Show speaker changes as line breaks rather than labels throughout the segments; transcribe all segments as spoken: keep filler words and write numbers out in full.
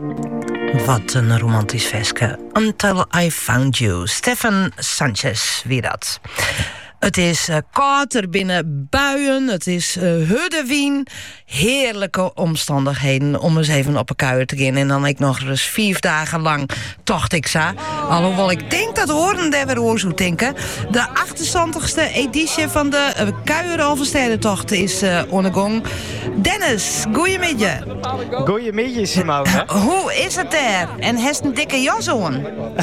Wat een romantisch versje. Until I Found You. Stefan Sanchez, wie dat. Het is uh, koud, er binnen buien, het is uh, huddewien. Heerlijke omstandigheden om eens even op een kuier te gaan. En dan ik nog eens vier dagen lang tocht ik zo. Alhoewel ik denk dat horen daar weer oor zou denken. De achtenzwantigste editie van de uh, Kuier Alverstedentocht is uh, ondergang. Dennis, goeiemiddag.
Goeiemiddag, Simone.
Uh, hoe is het daar? En heeft een dikke jas aan?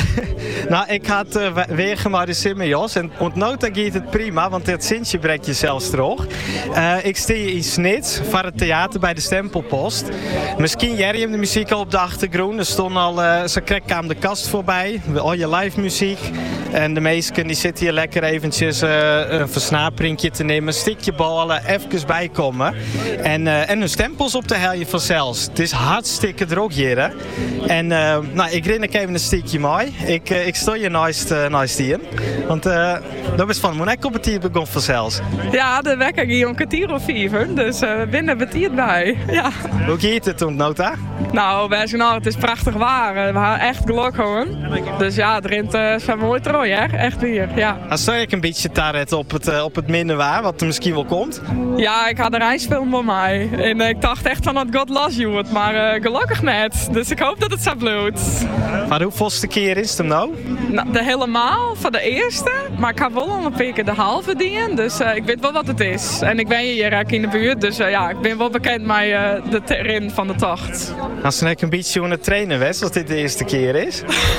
Nou, ik had uh, weer gemariseerd mijn jas. En ontnota gaat het prima, want het zintje brengt je zelfs terug. Uh, ik sta hier in Snits, van het theater bij de Stempelpost. Misschien jij hem de muziek al op de achtergrond. Er stond al, uh, zo kreeg kwam de kast voorbij, al je live muziek. En de meesten die zitten hier lekker eventjes uh, een versnaperingje te nemen, een stikje ballen, even bijkomen. En, uh, en hun stempels op te heljen vanzelfs. Het is hartstikke droog hier. Hè? En uh, nou, ik ren ik even een stukje mooi. Ik, uh, ik sta je naast, uh, naast hier. Want uh, dat is van mijn op het hier begon vanzelfs.
Ja, de wekker ging om een kwartier of vier. Dus uh, binnen het hier bij. Ja.
Hoe gaat het toen, Nota?
Nou, wij zijn nou, het is prachtig waar. We hebben echt geluk gewoon. Dus ja, het rint uh, zijn mooi trooi, hè? Echt weer. Ja.
Als zou ik een beetje taret op het, uh, op het minder waar, wat er misschien wel komt?
Ja, ik had een reisfilm bij mij. En uh, ik dacht echt van dat God loves you het, maar uh, gelukkig net. Dus ik hoop dat het zo bloedt.
Maar hoeveelste keer is het hem nou?
Nou, de helemaal van de eerste. Maar ik heb wel al een paar keer de halve dingen. Dus uh, ik weet wel wat het is. En ik ben hier raak in de buurt. Dus uh, ja, ik ben wel bekend met uh, de terrein van de tocht.
Als je een beetje aan het trainen was, als dit de eerste keer is?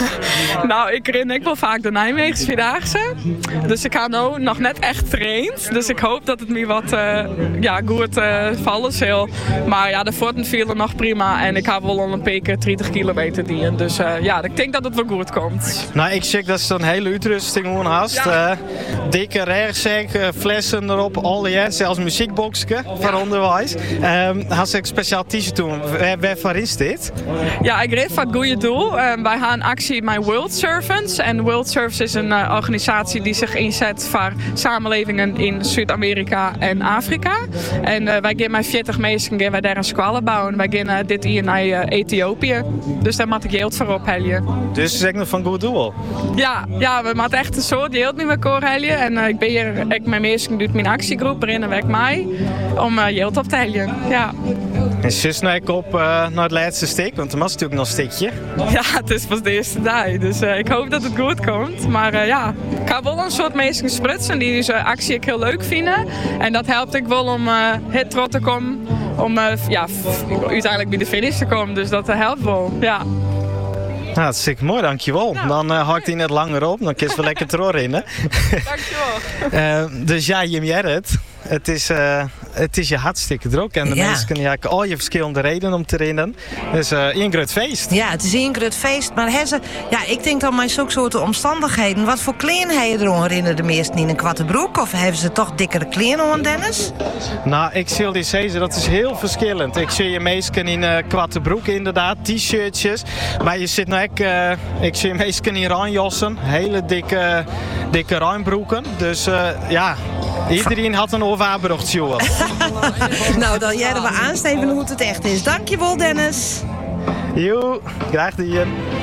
Nou, ik ren ik wel vaak de Nijmeegse Vierdaagse. Dus ik ga nu nog net echt traind. Dus ik hoop dat het me wat uh, ja, goed uh, vallen zal. Maar ja, de forten vielen nog prima. En ik heb wel al een paar keer dertig kilometer dienen. Dus uh, ja, ik denk dat het wel goed komt.
Nou, ik check dat ze een hele uitrusting gewoon hast. Ja. Uh, dikke reagzak, uh, flessen erop, al ja, zelfs muziekboxje van onderwijs. Um, had ze een speciaal t-shirt doen. Waar, waarvoor is dit?
Ja, ik reed van het goede doel. Uh, wij gaan actie met World Servants. En World Servants is een uh, organisatie die zich inzet voor samenlevingen in Zuid-Amerika en Afrika. En uh, wij gaan met veertig mensen gaan wij daar een squallen bouwen. Wij gaan uh, dit hier naar uh, Ethiopië. Dus daar moet ik geld voor ophellen.
Dus zeg nog van goed doel?
Ja, ja, we moeten echt een soort geld met elkaar hellen. En uh, ik ben hier, ik met mensen doet mijn actiegroep waarin werk mij om uh, geld op te hellen. Ja.
En zus nou ik op uh, naar het laatste stuk, want er was natuurlijk nog een stukje.
Ja, het is pas de eerste dag, dus uh, ik hoop dat het goed komt. Maar uh, ja, ik ga wel een soort mensen sprutsen die deze actie ik heel leuk vinden. En dat helpt ik wel om uh, het trots te komen, om uh, ja, uiteindelijk bij de finish te komen. Dus dat uh, helpt wel, ja.
Nou, dat is zeker mooi, dankjewel. Nou, dan uh, hakt hij net langer op, dan kun je wel lekker terugrennen.
Dankjewel.
uh, dus ja, Jim Jerrit, het is, uh, het is je hartstikke druk. En de
ja.
mensen kunnen al je verschillende redenen om te rennen. Dus uh, een groot feest.
Ja, het is een groot feest. Maar ze, ja, ik denk dan met zulke soorten omstandigheden. Wat voor kleinheden herinneren de meesten in een kwarte broek? Of hebben ze toch dikkere kleren aan, Dennis?
Nou, ik zal die zeggen, dat is heel verschillend. Ik zie je meesten in uh, kwarte broeken inderdaad, t-shirtjes. Maar je zit nou ook, uh, ik zie je meesten in ruimjassen. Hele dikke, dikke ruimbroeken. Dus uh, ja, iedereen had een overbrocht joh.
Nou, dan jij er maar aansteven hoe het echt is. Dankjewel, Dennis.
Jo, graag gedaan.